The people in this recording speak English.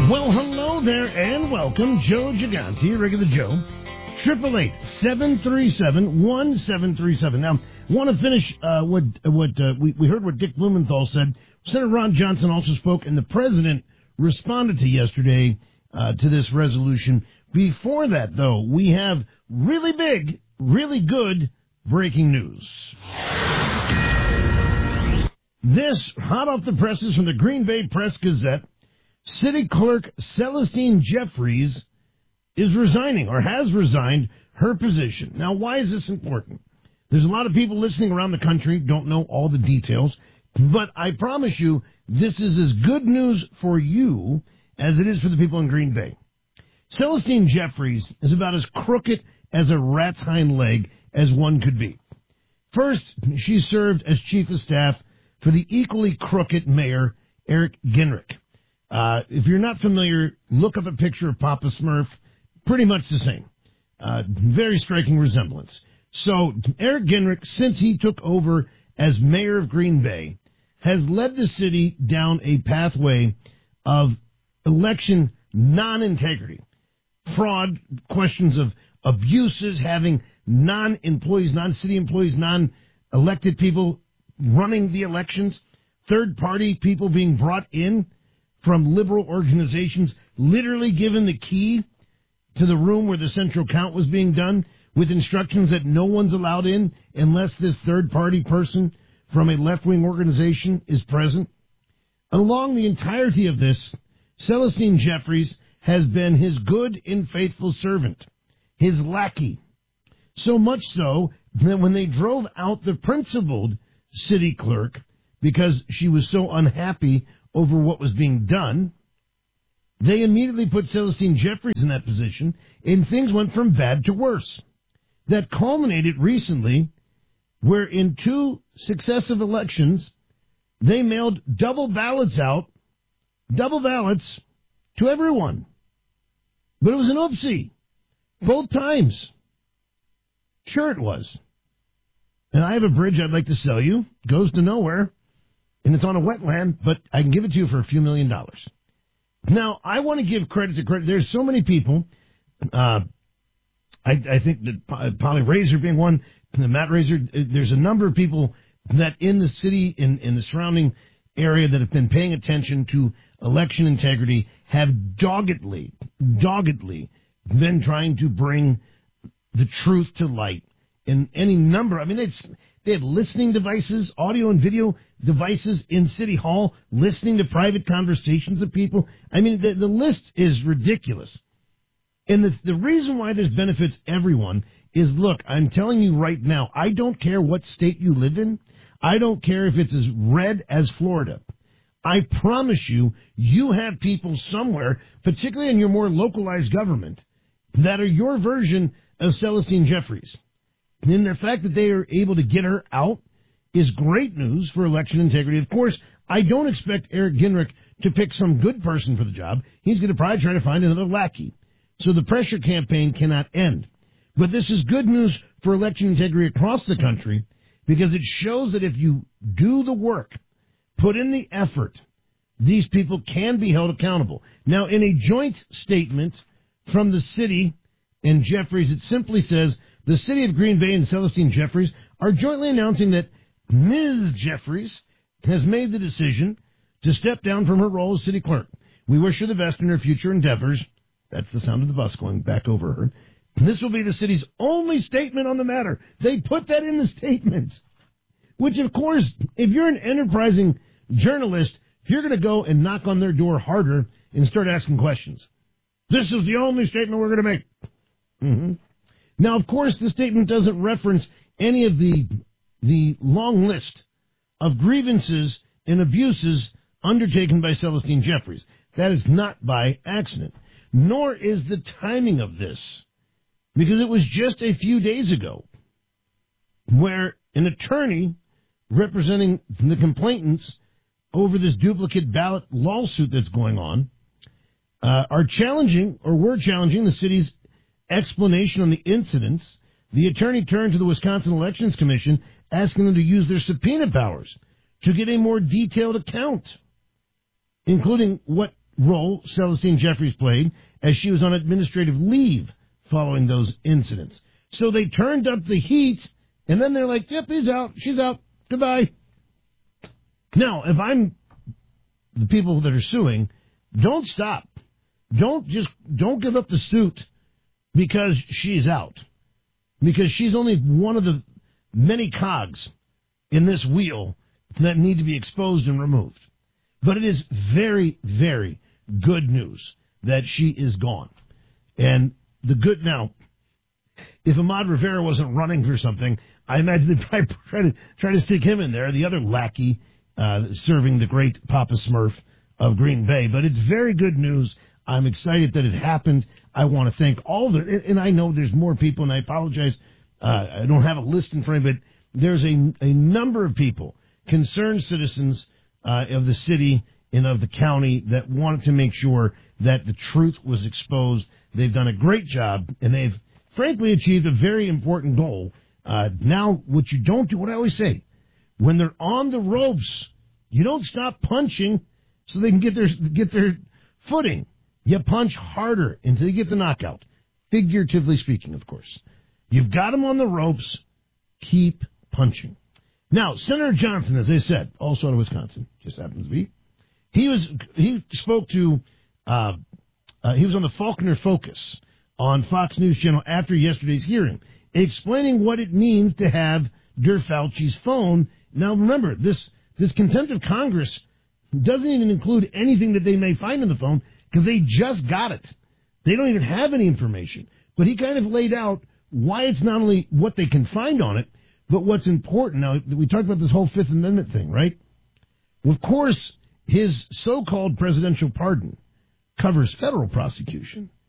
Well, hello there and welcome. Joe Gigante, Regular Joe. 888-737-1737. Now, want to finish we heard what Dick Blumenthal said. Senator Ron Johnson also spoke, and the president responded to yesterday to this resolution. Before that, though, we have really big, really good breaking news. This, hot off the presses from the Green Bay Press-Gazette, City Clerk Celestine Jeffries is resigning, or has resigned, her position. Now, why is this important? There's a lot of people listening around the country, don't know all the details, but I promise you, this is as good news for you as it is for the people in Green Bay. Celestine Jeffries is about as crooked as a rat's hind leg as one could be. First, she served as chief of staff for the equally crooked mayor, Eric Gingrich. If you're not familiar, look up a picture of Papa Smurf. Pretty much the same. Very striking resemblance. So Eric Gingrich, since he took over as mayor of Green Bay, has led the city down a pathway of election non-integrity, fraud, questions of abuses, having non-employees, non-city employees, non-elected people running the elections, third-party people being brought in from liberal organizations, literally given the key to the room where the central count was being done, with instructions that no one's allowed in unless this third-party person from a left-wing organization is present. And along the entirety of this, Celestine Jeffries has been his good and faithful servant, his lackey. So much so that when they drove out the principled city clerk because she was so unhappy over what was being done, they immediately put Celestine Jeffries in that position, and things went from bad to worse. That culminated recently where in 2 successive elections, they mailed double ballots to everyone. But it was an oopsie. Both times. Sure it was. And I have a bridge I'd like to sell you. Goes to nowhere. And it's on a wetland, but I can give it to you for a few $1 million. Now, I want to give credit to credit. There's so many people. I think that Polly Razor being one, Matt Razor, there's a number of people that in the city, in the surrounding area that have been paying attention to election integrity, have doggedly been trying to bring the truth to light in any number. I mean, they have listening devices, audio and video devices in City Hall, listening to private conversations of people. I mean, the list is ridiculous. And the reason why this benefits everyone is, look, I'm telling you right now, I don't care what state you live in. I don't care if it's as red as Florida. I promise you, you have people somewhere, particularly in your more localized government, that are your version of Celestine Jeffries. And the fact that they are able to get her out is great news for election integrity. Of course, I don't expect Eric Gingrich to pick some good person for the job. He's going to probably try to find another lackey. So the pressure campaign cannot end. But this is good news for election integrity across the country because it shows that if you do the work, put in the effort, these people can be held accountable. Now, in a joint statement from the city and Jeffries, it simply says, the city of Green Bay and Celestine Jeffries are jointly announcing that Ms. Jeffries has made the decision to step down from her role as city clerk. We wish her the best in her future endeavors. That's the sound of the bus going back over her. This will be the city's only statement on the matter. They put that in the statement. Which, of course, if you're an enterprising journalist, you're going to go and knock on their door harder and start asking questions. This is the only statement we're going to make. Mm-hmm. Now, of course, the statement doesn't reference any of the long list of grievances and abuses undertaken by Celestine Jeffries. That is not by accident, nor is the timing of this, because it was just a few days ago where an attorney representing the complainants over this duplicate ballot lawsuit that's going on were challenging the city's explanation on the incidents. The attorney turned to the Wisconsin Elections Commission asking them to use their subpoena powers to get a more detailed account, including what role Celestine Jeffries played as she was on administrative leave following those incidents. So they turned up the heat, and then they're like, yep, he's out, she's out, goodbye. Now, if I'm the people that are suing, don't stop. Don't give up the suit because she's out. Because she's only one of the many cogs in this wheel that need to be exposed and removed. But it is very, very good news that she is gone. And the good now, if Ahmad Rivera wasn't running for something, I imagine they'd probably try to stick him in there, the other lackey serving the great Papa Smurf of Green Bay. But it's very good news. I'm excited that it happened. I want to thank all and I know there's more people, and I apologize. I don't have a list in front of me, but there's a number of people, concerned citizens of the city and of the county that wanted to make sure that the truth was exposed. They've done a great job, and they've frankly achieved a very important goal. Now, what you don't do, what I always say, when they're on the ropes, you don't stop punching so they can get their footing. You punch harder until you get the knockout. Figuratively speaking, of course. You've got them on the ropes. Keep punching. Now, Senator Johnson, as I said, also out of Wisconsin, just happens to be, he spoke to, he was on the Faulkner Focus on Fox News Channel after yesterday's hearing, explaining what it means to have Fauci's phone. Now, remember, this contempt of Congress doesn't even include anything that they may find in the phone because they just got it. They don't even have any information. But he kind of laid out why it's not only what they can find on it, but what's important. Now, we talked about this whole Fifth Amendment thing, right? Well, of course, his so-called presidential pardon covers federal prosecution.